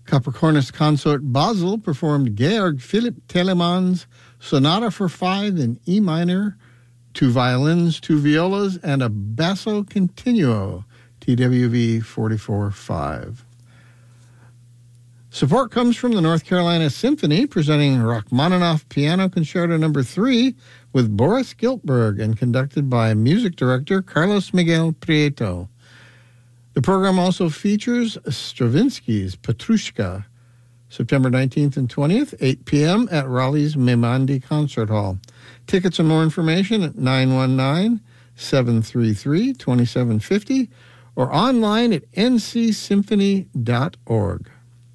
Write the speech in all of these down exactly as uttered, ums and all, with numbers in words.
Capricornus Consort Basel performed Georg Philipp Telemann's Sonata for Five in E minor, two violins, two violas, and a basso continuo, T W V forty-four five. Support comes from the North Carolina Symphony, presenting Rachmaninoff Piano Concerto Number three with Boris Giltberg and conducted by music director Carlos Miguel Prieto. The program also features Stravinsky's Petrushka, September nineteenth and twentieth, eight p.m. at Raleigh's Memandi Concert Hall. Tickets and more information at nine one nine, seven three three, two seven five zero or online at n c symphony dot org.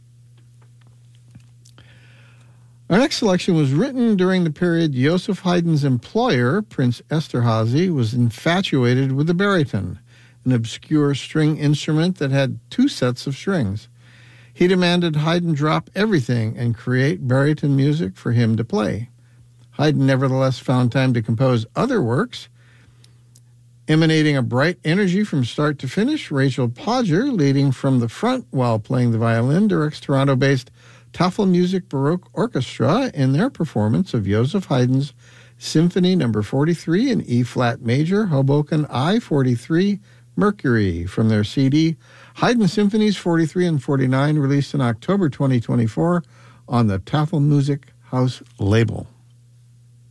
Our next selection was written during the period Joseph Haydn's employer, Prince Esterhazy, was infatuated with the baryton, an obscure string instrument that had two sets of strings. He demanded Haydn drop everything and create baryton music for him to play. Haydn nevertheless found time to compose other works. Emanating a bright energy from start to finish, Rachel Podger, leading from the front while playing the violin, directs Toronto-based Tafelmusik Baroque Orchestra in their performance of Joseph Haydn's Symphony Number forty-three in E-flat major, Hoboken I forty-three, Mercury, from their C D Haydn Symphonies forty-three and forty-nine, released in October twenty twenty-four on the Tafelmusik House label.